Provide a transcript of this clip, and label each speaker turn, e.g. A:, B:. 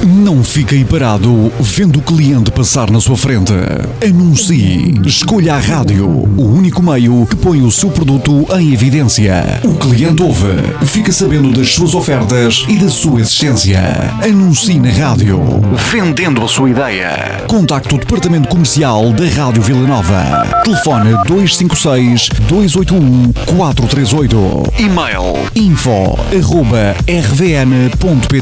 A: Não fique aí parado vendo o cliente passar na sua frente. Anuncie. Escolha a rádio, o único meio que põe o seu produto em evidência. O cliente ouve, fica sabendo das suas ofertas e da sua existência. Anuncie na rádio, vendendo a sua ideia. Contacte o departamento comercial da Rádio Vila Nova. Telefone 256-281-438. E-mail info@rvn.pt.